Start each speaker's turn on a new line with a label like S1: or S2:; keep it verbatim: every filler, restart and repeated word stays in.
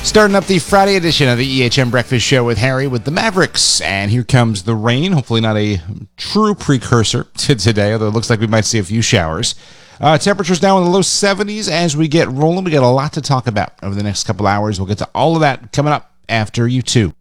S1: Starting up the Friday edition of the E H M Breakfast Show with Harry with the Mavericks. And here comes the rain. Hopefully not a true precursor to today, although it looks like we might see a few showers. Uh, temperatures now in the low seventies as we get rolling. We got a lot to talk about over the next couple hours. We'll get to all of that coming up after you two.